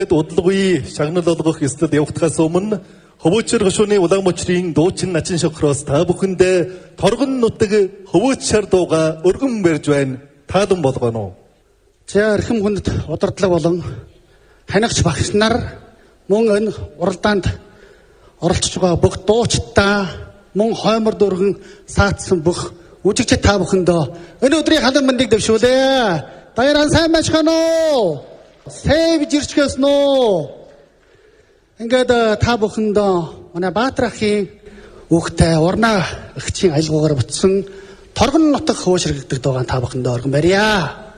Удалгүй шагнал олгох ёслол явагдахаас өмнө хөвөөчөр гашууны Улаанбаатарын дуучин начин шохроос та бүхэндээ торгон нутаг хөвөөч шар дууга өргөн барьж байна. Таалан болгоно уу? За эрхэм хүнд удирдлага болон ханигч багш нар мөн энэ уралдаанд оролцож байгаа бүх дуучдаа мөн хоймор дөргөн саатсан бүх үжигчид та бүхэндөө энэ өдрийн халуун мэндийг дэвшүүлээ. Баяраа сайн байцгаана уу? Сэвж ирчгээсэн үү? Ингээд та бүхэндөө манай Баатар ахын хүүхдээ урнаа эгчийн аялгуугаар бүтсэн торгон нутаг хөвөөш хэрэгдэг дуугаан та бүхэндээ өргөн барья.